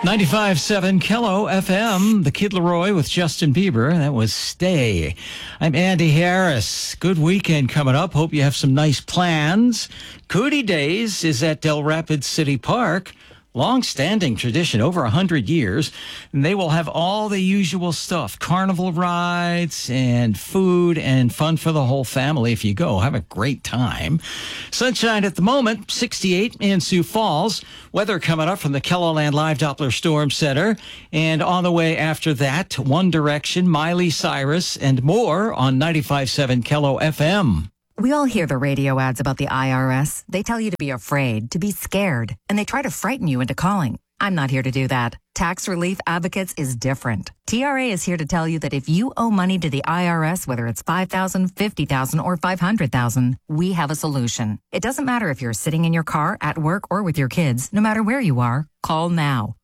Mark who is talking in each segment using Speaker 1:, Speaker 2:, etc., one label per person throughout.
Speaker 1: 95.7 Kello FM, the Kid Leroy with Justin Bieber. That was Stay. I'm Andy Harris. Good weekend coming up. Hope you have some nice plans. Cootie Days is at Del Rapids City Park. Long-standing tradition, over 100 years. And they will have all the usual stuff, carnival rides and food and fun for the whole family if you go. Have a great time. Sunshine at the moment, 68 in Sioux Falls. Weather coming up from the KELOLAND Live Doppler Storm Center. And on the way after that, One Direction, Miley Cyrus, and more on 95.7 Kello FM.
Speaker 2: We all hear the radio ads about the IRS. They tell you to be afraid, to be scared, and they try to frighten you into calling. I'm not here to do that. Tax Relief Advocates is different. TRA is here to tell you that if you owe money to the IRS, whether it's $5,000, $50,000, or $500,000, we have a solution. It doesn't matter if you're sitting in your car, at work, or with your kids. No matter where you are, call now.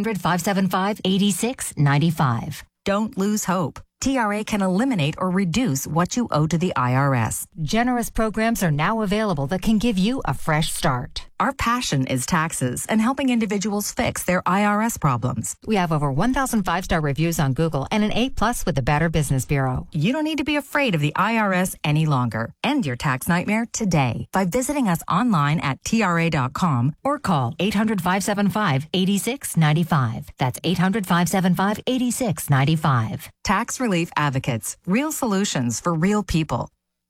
Speaker 2: 800-575-8695. Don't lose hope. TRA can eliminate or reduce what you owe to the IRS.
Speaker 3: Generous programs are now available that can give you a fresh start.
Speaker 2: Our passion is taxes and helping individuals fix their IRS problems.
Speaker 3: We have over 1,000 five-star reviews on Google and an A+ with the Better Business Bureau.
Speaker 2: You don't need to be afraid of the IRS any longer. End your tax nightmare today by visiting us online at TRA.com or call 800-575-8695. That's 800-575-8695. Tax Relief Advocates. Real solutions for real people.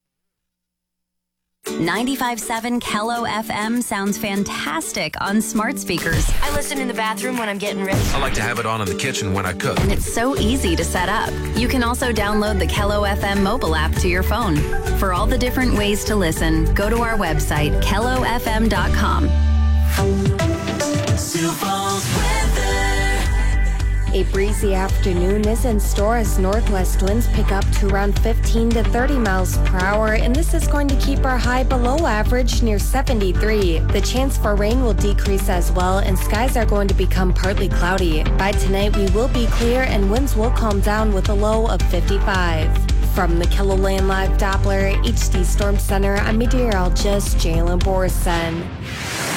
Speaker 4: 95.7 Kello FM sounds fantastic on smart speakers.
Speaker 5: I listen in the bathroom when I'm getting ready.
Speaker 6: I like to have it on in the kitchen when I cook.
Speaker 4: And it's so easy to set up. You can also download the Kello FM mobile app to your phone. For all the different ways to listen, go to our website, kellofm.com.
Speaker 7: Sioux Falls weather. A breezy afternoon is in store as northwest winds pick up to around 15 to 30 miles per hour, and this is going to keep our high below average near 73. The chance for rain will decrease as well, and skies are going to become partly cloudy. By tonight, we will be clear and winds will calm down with a low of 55. From the KELOLAND Live Doppler HD Storm Center, I'm meteorologist Jalen Borson.